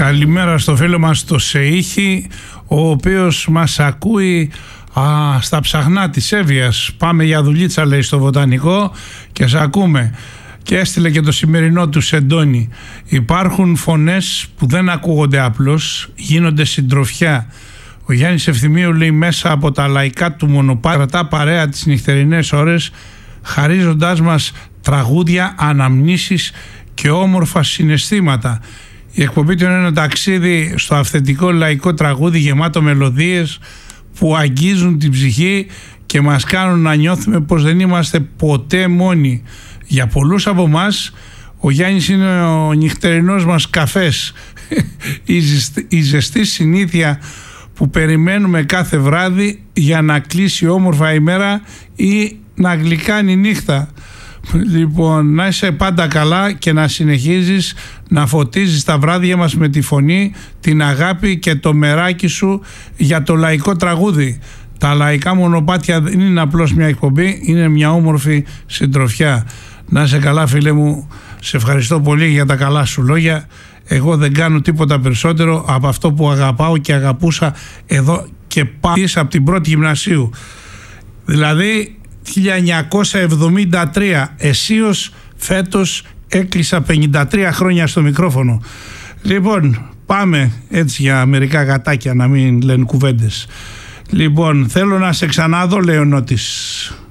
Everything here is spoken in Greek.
Καλημέρα στο φίλο μας το Σεΐχη, ο οποίος μας ακούει στα ψαχνά της Εύβοιας. Πάμε για δουλίτσα, λέει, στο βοτανικό και σε ακούμε. Και έστειλε και το σημερινό του Σεντόνι. Υπάρχουν φωνές που δεν ακούγονται απλώς, γίνονται συντροφιά. Ο Γιάννης Ευθυμίου, λέει, μέσα από τα λαϊκά του μονοπάτια κρατά παρέα τις νυχτερινές ώρες, χαρίζοντάς μας τραγούδια, αναμνήσεις και όμορφα συναισθήματα. Η εκπομπή του είναι ένα ταξίδι στο αυθεντικό λαϊκό τραγούδι γεμάτο μελωδίες που αγγίζουν την ψυχή και μας κάνουν να νιώθουμε πως δεν είμαστε ποτέ μόνοι. Για πολλούς από εμάς ο Γιάννης είναι ο νυχτερινός μας καφές, η ζεστή συνήθεια που περιμένουμε κάθε βράδυ για να κλείσει όμορφα η μέρα ή να γλυκάνει η νύχτα. Λοιπόν, να είσαι πάντα καλά και να συνεχίζεις να φωτίζεις τα βράδια μας με τη φωνή, την αγάπη και το μεράκι σου για το λαϊκό τραγούδι. Τα λαϊκά μονοπάτια δεν είναι απλώς μια εκπομπή, είναι μια όμορφη συντροφιά. Να είσαι καλά, φίλε μου, σε ευχαριστώ πολύ για τα καλά σου λόγια. Εγώ δεν κάνω τίποτα περισσότερο από αυτό που αγαπάω και αγαπούσα εδώ και πάω από την πρώτη γυμνασίου. Δηλαδή 1973, εσείως φέτος έκλεισα 53 χρόνια στο μικρόφωνο. Λοιπόν, πάμε έτσι για μερικά γατάκια να μην λένε κουβέντες. Λοιπόν, θέλω να σε ξαναδώ, λέει ο Νότης.